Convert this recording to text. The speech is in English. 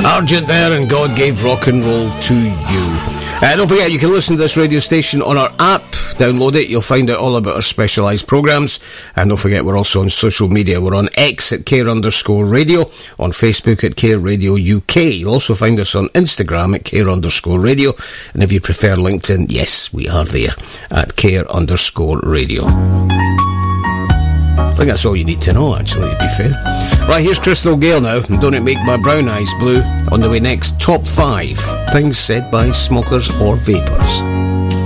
Argent there, and God gave rock and roll to you. Don't forget, you can listen to this radio station on our app. Download it, you'll find out all about our specialised programmes. And don't forget, we're also on social media. We're on X at @care_radio, on Facebook at Care Radio UK. You'll also find us on Instagram at Care_radio. And if you prefer LinkedIn, yes, we are there at Care_radio. I think that's all you need to know, actually, to be fair. Right, here's Crystal Gale now, and Don't It Make My Brown Eyes Blue. On the way next, Top 5 Things Said by Smokers or Vapors.